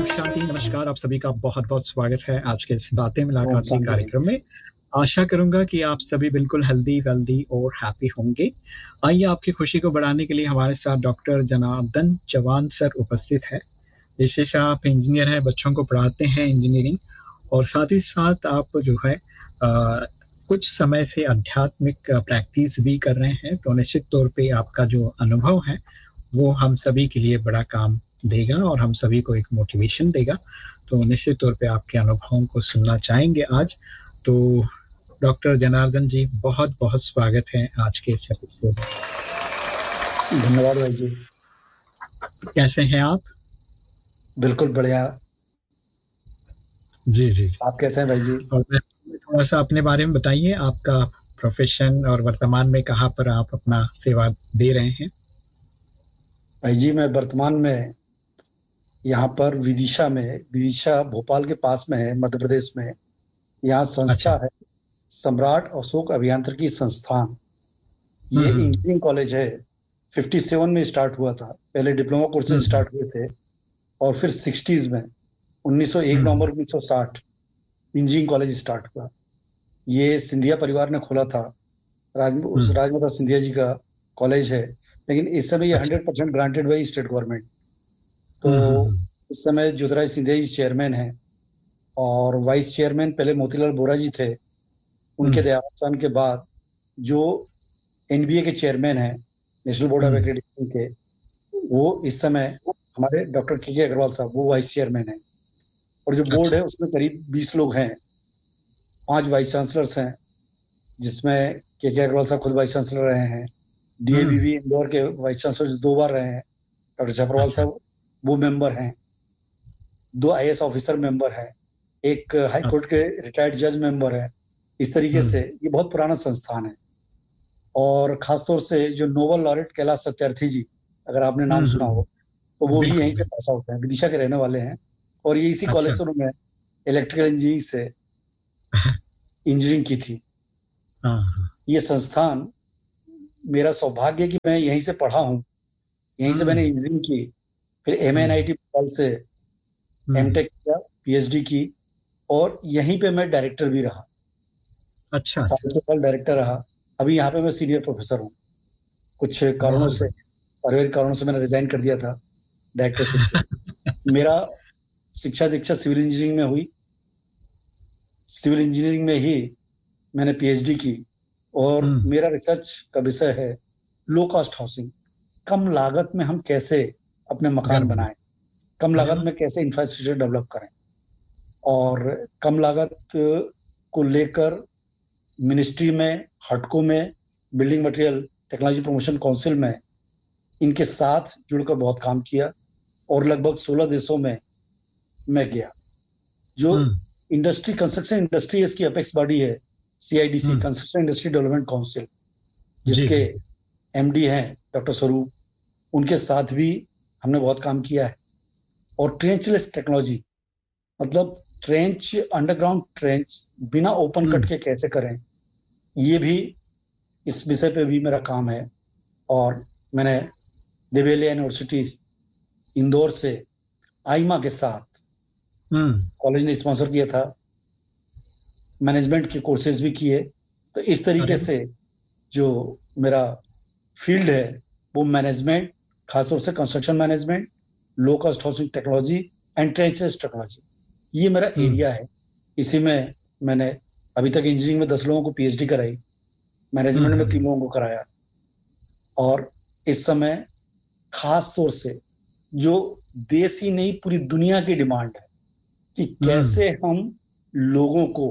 शांति नमस्कार। आप सभी का बहुत बहुत स्वागत है आज के इस बातें ओम मुलाकात के शांति भाई। कार्यक्रम में। आशा करूंगा कि आप सभी बिल्कुल हेल्दी वेल्दी और हैप्पी होंगे। आइए, आपकी खुशी को बढ़ाने के लिए हमारे साथ डॉक्टर जनार्दन चौहान सर उपस्थित है। विशेष आप इंजीनियर हैं, बच्चों को पढ़ाते हैं इंजीनियरिंग, और साथ ही साथ आप जो है कुछ समय से आध्यात्मिक प्रैक्टिस भी कर रहे हैं। तो निश्चित तौर पे आपका जो अनुभव है वो हम सभी के लिए बड़ा काम देगा और हम सभी को एक मोटिवेशन देगा। तो निश्चित तौर पे आपके अनुभवों को सुनना चाहेंगे आज। तो डॉक्टर जनार्दन जी, बहुत बहुत स्वागत है आज के इस एपिसोड में। धन्यवाद भाई जी। कैसे हैं आप? बिल्कुल बढ़िया। जी जी जी। आप कैसे हैं भाई जी? और थोड़ा सा अपने बारे में बताइए, आपका प्रोफेशन और वर्तमान में कहाँ पर आप अपना सेवा दे रहे हैं? भाई जी मैं वर्तमान में यहाँ पर विदिशा भोपाल के पास में है, मध्य प्रदेश में। यहाँ अच्छा। संस्था है सम्राट अशोक अभियांत्रिकी संस्थान। ये हम्म। इंजीनियरिंग कॉलेज है। 57 में स्टार्ट हुआ था। पहले डिप्लोमा कोर्सेज हम्म। स्टार्ट हुए थे और फिर 60s में 1901 हम्म। नवंबर 1960 इंजीनियरिंग कॉलेज स्टार्ट हुआ। ये सिंधिया परिवार ने खोला था। उस हम्म। राजमाता सिंधिया जी का कॉलेज है। लेकिन इस समय ये अच्छा। 100% ग्रांटेड बाई स्टेट गवर्नमेंट। तो हम्म। इस समय ज्योतिराज सिंधिया जी चेयरमैन हैं और वाइस चेयरमैन पहले मोतीलाल बोरा जी थे। उनके हम्म। देहांत के बाद जो एनबीए के चेयरमैन हैं, national board of hmm. Accreditation के, वो इस समय हमारे डॉक्टर के अग्रवाल साहब वो वाइस चेयरमैन हैं। और जो बोर्ड अच्छा। है उसमें करीब 20 लोग हैं। 5 वाइस चांसलर्स हैं, जिसमें के अग्रवाल साहब खुद वाइस चांसलर रहे हैं। हम्म। डीएवीवी इंदौर के वाइस चांसलर जो 2 बार रहे हैं, डॉक्टर जफरवाल अच्छा। साहब वो मेंबर हैं। 2 आईएएस ऑफिसर मेंबर हैं। एक हाई कोर्ट अच्छा। के रिटायर्ड जज मेंबर है। इस तरीके से हम्म। ये बहुत पुराना संस्थान है। और खासतौर से जो नोबल लॉरेट कैलाश सत्यार्थी जी, अगर आपने नाम सुना हो, तो वो भी बिल्कुल यहीं से बिल्कुल। पास आउट हैं, विदिशा के रहने वाले हैं। और ये इसी कॉलेज अच्छा। से उन्होंने इलेक्ट्रिकल इंजीनियरिंग से इंजीनियरिंग की थी। हाँ हाँ। ये संस्थान, मेरा सौभाग्य है कि मैं यहीं से पढ़ा हूँ। यहीं से मैंने हम्म। इंजीनियरिंग की। फिर हम्म। एमएनआईटी भोपाल से हम्म। एमटेक किया, पीएचडी की। और यहीं पे मैं डायरेक्टर भी रहा। अच्छा अच्छा। 7 साल डायरेक्टर रहा। अभी यहाँ पे मैं सीनियर प्रोफेसर हूँ। कुछ कारणों बहुत से, पारिवारिक कारणों से मैंने रिजाइन कर दिया था डायरेक्टरशिप से। मेरा शिक्षा दीक्षा सिविल इंजीनियरिंग में हुई। सिविल इंजीनियरिंग में ही मैंने पीएचडी की। और हम्म। मेरा रिसर्च का विषय है लो कॉस्ट हाउसिंग। कम लागत में हम कैसे अपने मकान गर्म। बनाएं, कम अरे लागत वाह। में कैसे इंफ्रास्ट्रक्चर डेवलप करें। और कम लागत को लेकर मिनिस्ट्री में, हटको में, building material technology promotion council में इनके साथ जुड़कर बहुत काम किया। और लगभग 16 देशों में मैं गया। जो हम्म। इंडस्ट्री, कंस्ट्रक्शन इंडस्ट्री, इसकी अपेक्स बॉडी है सीआईडीसी, हम्म। कंस्ट्रक्शन इंडस्ट्री डेवलपमेंट काउंसिल, जी जिसके जी। एमडी हैं डॉक्टर स्वरूप। उनके साथ भी हमने बहुत काम किया है। और ट्रेंचलेस टेक्नोलॉजी, मतलब ट्रेंच, अंडरग्राउंड ट्रेंच बिना ओपन कट हम्म। के कैसे करें, ये भी, इस विषय पे भी मेरा काम है। और मैंने देवेलिया यूनिवर्सिटी इंदौर से आईमा के साथ, हम्म। कॉलेज ने स्पॉन्सर किया था, मैनेजमेंट के कोर्सेज भी किए। तो इस अरे तरीके वाह। से जो मेरा फील्ड है वो मैनेजमेंट, खासतौर से construction management, low cost housing technology and trenches technology, ये मेरा हम्म। एरिया है। इसी में मैंने अभी तक इंजीनियरिंग में 10 लोगों को पीएचडी कराई, मैनेजमेंट में 3 हम्म। लोगों को कराया। और इस समय खास तौर से जो देश ही नहीं पूरी दुनिया की डिमांड है कि हम्म। कैसे हम लोगों को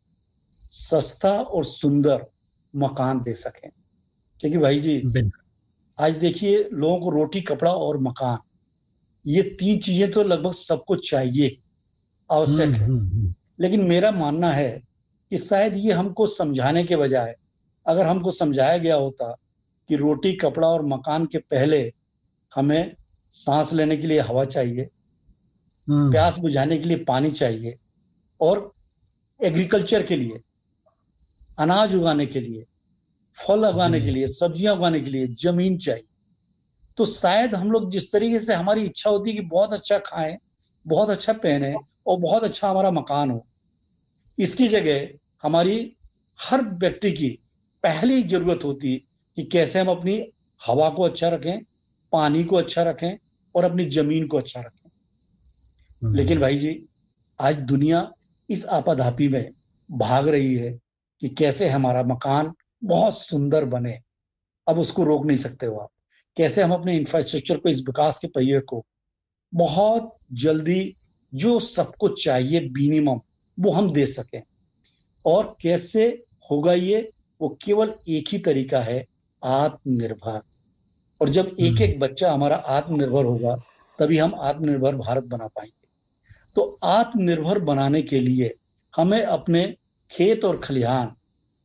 सस्ता और सुंदर मकान दे सकें। क्योंकि भाई जी, बिल्कुल। आज देखिए, लोगों को रोटी, कपड़ा और मकान, ये 3 चीजें तो लगभग सबको चाहिए, आवश्यक है। हम्म। लेकिन मेरा मानना है कि शायद ये हमको समझाने के बजाय, अगर हमको समझाया गया होता कि रोटी, कपड़ा और मकान के पहले हमें सांस लेने के लिए हवा चाहिए, हम्म। प्यास बुझाने के लिए पानी चाहिए, और एग्रीकल्चर के लिए, अनाज उगाने के लिए, फल जी उगाने के लिए, जी। सब्जियां उगाने के लिए जमीन चाहिए, तो शायद हम लोग, जिस तरीके से हमारी इच्छा होती है कि बहुत अच्छा खाएं, बहुत अच्छा पहने और बहुत अच्छा हमारा मकान हो। इसकी जगह हमारी हर व्यक्ति की पहली जरूरत होती कि कैसे हम अपनी हवा को अच्छा रखें, पानी को अच्छा रखें और अपनी जमीन को अच्छा रखें। लेकिन भाई जी, आज दुनिया इस आपाधापी में भाग रही है कि कैसे हमारा मकान बहुत सुंदर बने। अब उसको रोक नहीं सकते हो आप। कैसे हम अपने इंफ्रास्ट्रक्चर को, इस विकास के पहिए को बहुत जल्दी जो सबको चाहिए मिनिमम वो हम दे सकें। और कैसे होगा ये? वो केवल एक ही तरीका है, आत्मनिर्भर। और जब एक एक बच्चा हमारा आत्मनिर्भर होगा तभी हम आत्मनिर्भर भारत बना पाएंगे। तो आत्मनिर्भर बनाने के लिए हमें अपने खेत और खलिहान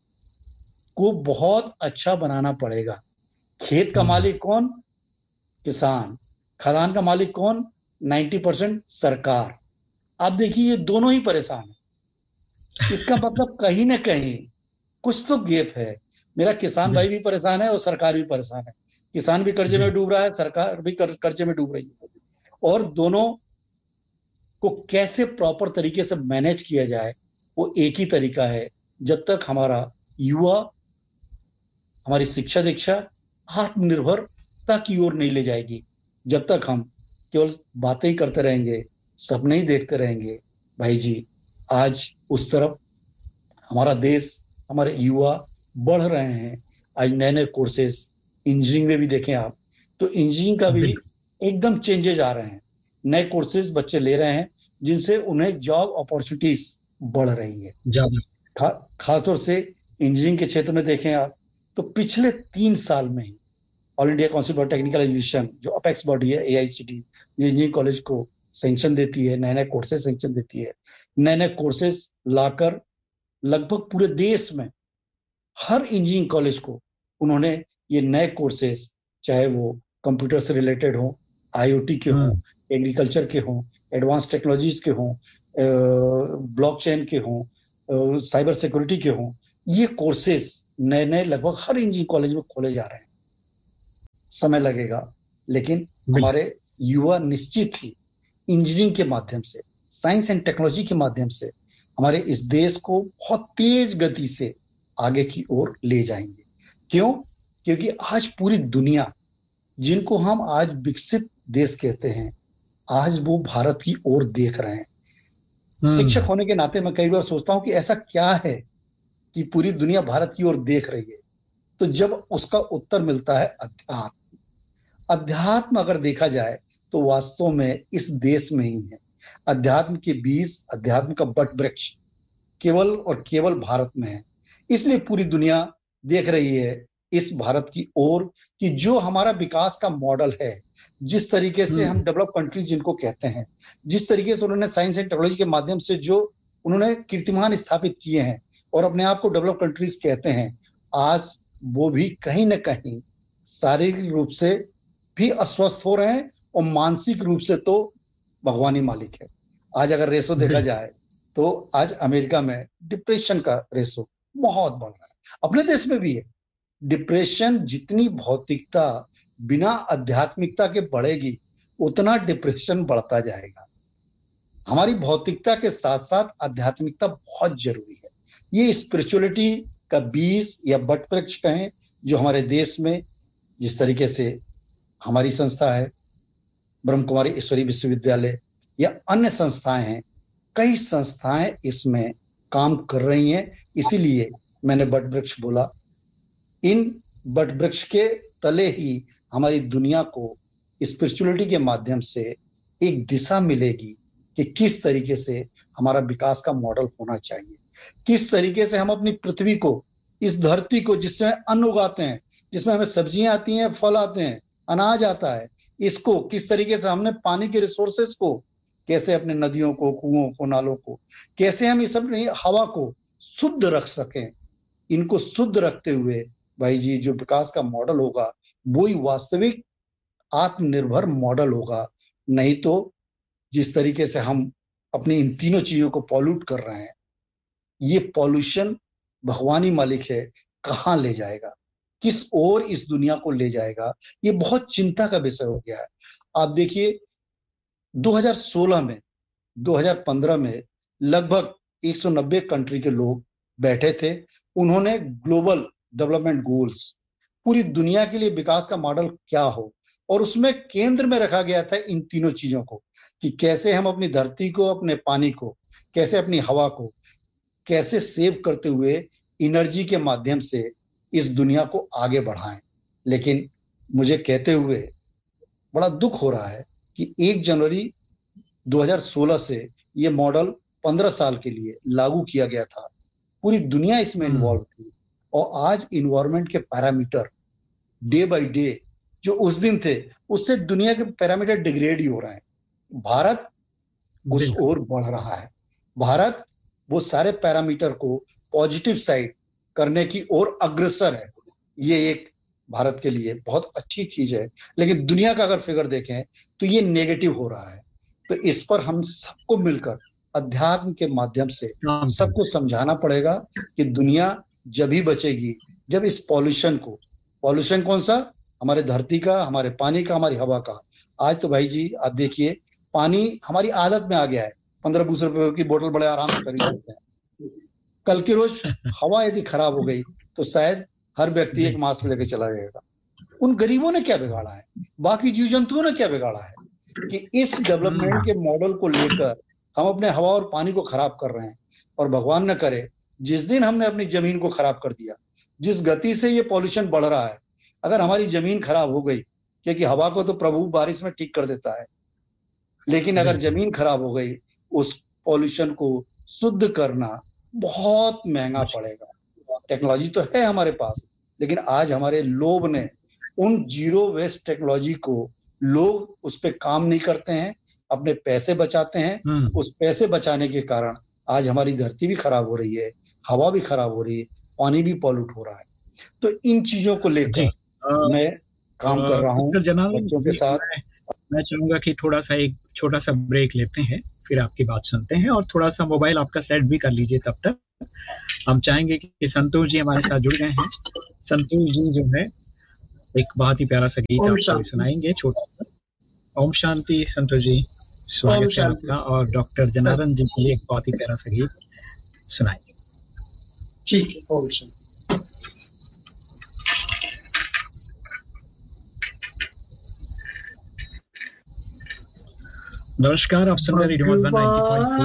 को बहुत अच्छा बनाना पड़ेगा। खेत का मालिक कौन? किसान। खदान का मालिक कौन? 90% सरकार। आप देखिए, ये दोनों ही परेशान है। इसका मतलब कहीं ना कहीं कुछ तो गैप है। मेरा किसान भाई भी परेशान है और सरकार भी परेशान है। किसान भी कर्जे में डूब रहा है, सरकार भी कर्जे में डूब रही है। और दोनों को कैसे प्रॉपर तरीके से मैनेज किया जाए, वो एक ही तरीका है। जब तक हमारा युवा, हमारी शिक्षा दीक्षा आत्मनिर्भरता की ओर नहीं ले जाएगी, जब तक हम केवल बातें ही करते रहेंगे, सपने ही देखते रहेंगे, भाई जी, आज उस तरफ हमारा देश, हमारे युवा बढ़ रहे हैं। आज नए नए कोर्सेज इंजीनियरिंग में भी देखें आप, तो इंजीनियरिंग का भी बिल्कुल एकदम चेंजेज आ रहे हैं। नए कोर्सेज बच्चे ले रहे हैं जिनसे उन्हें जॉब अपॉर्चुनिटीज बढ़ रही है। ज्यादा। खासतौर से इंजीनियरिंग के क्षेत्र में देखें आप, तो पिछले 3 साल में ही all India council for technical education, जो अपेक्स बॉडी है, एआईसीटी, जो इंजीनियरिंग कॉलेज को सैंक्शन देती है, नए नए कोर्सेज सैंक्शन देती है, नए नए कोर्सेज लाकर लगभग पूरे देश में हर इंजीनियरिंग कॉलेज को उन्होंने ये नए कोर्सेज, चाहे वो कंप्यूटर से रिलेटेड हो, आईओटी के हों, एग्रीकल्चर के हों, एडवांस टेक्नोलॉजीज के हों, ब्लॉकचेन के हों, साइबर सिक्योरिटी के हों, ये कोर्सेज नए नए लगभग हर इंजीनियरिंग कॉलेज में खोले जा रहे हैं। समय लगेगा, लेकिन बिल्कुल। हमारे युवा निश्चित ही इंजीनियरिंग के माध्यम से, साइंस एंड टेक्नोलॉजी के माध्यम से हमारे इस देश को बहुत तेज गति से आगे की ओर ले जाएंगे। क्यों? क्योंकि आज पूरी दुनिया, जिनको हम आज विकसित देश कहते हैं, आज वो भारत की ओर देख रहे हैं। शिक्षक होने के नाते मैं कई बार सोचता हूं कि ऐसा क्या है कि पूरी दुनिया भारत की ओर देख रही है। तो जब उसका उत्तर मिलता है अध्यात्म। अध्यात्म अगर देखा जाए तो वास्तव में इस देश में ही है। अध्यात्म के बीज, अध्यात्म का बट वृक्ष केवल और केवल भारत में है। इसलिए पूरी दुनिया देख रही है इस भारत की ओर कि जो हमारा विकास का मॉडल है, जिस तरीके से हम डेवलप कंट्रीज जिनको कहते हैं, जिस तरीके से उन्होंने साइंस एंड टेक्नोलॉजी के माध्यम से जो उन्होंने कीर्तिमान स्थापित किए हैं और अपने आप को डेवलप कंट्रीज कहते हैं, आज वो भी कहीं ना कहीं शारीरिक रूप से भी अस्वस्थ हो रहे हैं और मानसिक रूप से तो भगवान ही मालिक है। आज अगर रेशो देखा बिल्कुल। जाए तो आज अमेरिका में डिप्रेशन का रेशो बहुत बढ़ रहा है, अपने देश में भी है। डिप्रेशन जितनी भौतिकता बिना आध्यात्मिकता के बढ़ेगी, उतना डिप्रेशन बढ़ता जाएगा। हमारी भौतिकता के साथ साथ आध्यात्मिकता बहुत जरूरी है। ये स्पिरिचुअलिटी का बीज या बट वृक्ष कहें, जो हमारे देश में जिस तरीके से हमारी संस्था है, ब्रह्म कुमारी ईश्वरी विश्वविद्यालय, या अन्य संस्थाएं हैं, कई संस्थाएं इसमें काम कर रही हैं। इसीलिए मैंने बट वृक्ष बोला। इन बट वृक्ष के तले ही हमारी दुनिया को स्पिरिचुअलिटी के माध्यम से एक दिशा मिलेगी कि किस तरीके से हमारा विकास का मॉडल होना चाहिए, किस तरीके से हम अपनी पृथ्वी को, इस धरती को जिसमें अन्न उगाते हैं, जिसमें हमें सब्जियां आती हैं, फल आते हैं, अनाज आता है, इसको किस तरीके से हमने पानी के रिसोर्सेस को, कैसे अपने नदियों को, कुओं को, नालों को, कैसे हम इस अपनी हवा को शुद्ध रख सकें। इनको शुद्ध रखते हुए भाई जी, जो विकास का मॉडल होगा वो ही वास्तविक आत्मनिर्भर मॉडल होगा। नहीं तो जिस तरीके से हम अपनी इन तीनों चीजों को पॉल्यूट कर रहे हैं, ये पॉल्यूशन भगवान ही मालिक है, कहाँ ले जाएगा, किस ओर इस दुनिया को ले जाएगा, ये बहुत चिंता का विषय हो गया है। आप देखिए 2016 में 2015 में लगभग 190 कंट्री के लोग बैठे थे। उन्होंने ग्लोबल डेवलपमेंट गोल्स, पूरी दुनिया के लिए विकास का मॉडल क्या हो, और उसमें केंद्र में रखा गया था इन तीनों चीजों को, कि कैसे हम अपनी धरती को, अपने पानी को, कैसे अपनी हवा को, कैसे सेव करते हुए एनर्जी के माध्यम से इस दुनिया को आगे बढ़ाएं। लेकिन मुझे कहते हुए बड़ा दुख हो रहा है कि 1 जनवरी 2016 से ये मॉडल 15 साल के लिए लागू किया गया था। पूरी दुनिया इसमें इन्वॉल्व थी, और आज इन्वायरमेंट के पैरामीटर डे बाय डे जो उस दिन थे, उससे दुनिया के पैरामीटर डिग्रेड ही हो रहे हैं। भारत उस ओर बढ़ रहा है। भारत वो सारे पैरामीटर को पॉजिटिव साइड करने की ओर अग्रसर है। ये एक भारत के लिए बहुत अच्छी चीज है। लेकिन दुनिया का अगर फिगर देखें तो ये नेगेटिव हो रहा है। तो इस पर हम सबको मिलकर अध्यात्म के माध्यम से सबको समझाना पड़ेगा कि दुनिया जब ही बचेगी जब इस पॉल्यूशन को, पॉल्यूशन कौन सा, हमारे धरती का, हमारे पानी का, हमारी हवा का। आज तो भाई जी आप देखिए, पानी हमारी आदत में आ गया है। 15-20 रुपए की बोतल बड़े आराम से खरीद सकते हैं। कल की रोज हवा यदि खराब हो गई तो शायद हर व्यक्ति एक मास्क लेके चला जाएगा। उन गरीबों ने क्या बिगाड़ा है, बाकी जीव जंतुओं ने क्या बिगाड़ा है कि इस डेवलपमेंट के मॉडल को लेकर हम अपने हवा और पानी को खराब कर रहे हैं। और भगवान न करे जिस दिन हमने अपनी जमीन को खराब कर दिया, जिस गति से ये पॉल्यूशन बढ़ रहा है, अगर हमारी जमीन खराब हो गई, क्योंकि हवा को तो प्रभु बारिश में ठीक कर देता है, लेकिन अगर जमीन खराब हो गई, उस पॉल्यूशन को शुद्ध करना बहुत महंगा पड़ेगा। टेक्नोलॉजी तो है हमारे पास, लेकिन आज हमारे लोभ ने उन जीरो वेस्ट टेक्नोलॉजी को, लोग उस पर काम नहीं करते हैं, अपने पैसे बचाते हैं। उस पैसे बचाने के कारण आज हमारी धरती भी खराब हो रही है, हवा भी खराब हो रही है, पानी भी पॉल्यूट हो रहा है। तो इन चीजों को लेकर मैं काम कर रहा हूँ बच्चों के साथ। मैं चाहूंगा कि थोड़ा सा एक छोटा सा ब्रेक लेते हैं, फिर आपकी बात सुनते हैं, और थोड़ा सा मोबाइल आपका सेट भी कर लीजिए। तब तक हम चाहेंगे कि संतोष जी हमारे साथ जुड़ गए हैं। संतोष जी जो है एक बहुत ही प्यारा सा गीत आपको सुनाएंगे, छोटा सा। ओम शांति संतोष जी, स्वागत है आपका। और डॉक्टर जनार्दन जी के लिए एक बहुत ही प्यारा सा गीत सुनाएंगे। ठीक है, ओम शांति। नमस्कार, आप सुन रहे रेडियो मधुबन 90.4